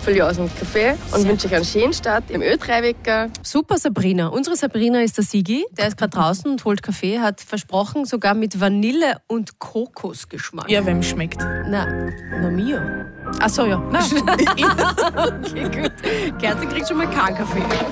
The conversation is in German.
viel aus dem Kaffee und wünsche euch einen schönen Start im Ö3-Wecker. Super, Sabrina. Unsere Sabrina ist der Sigi. Der ist gerade draußen und holt Kaffee. Hat versprochen, sogar mit Vanille- und Kokosgeschmack. Ja, wem schmeckt? Na mir. Ach so, ja. Nein. Okay, gut. Kerstin kriegt schon mal keinen Kaffee.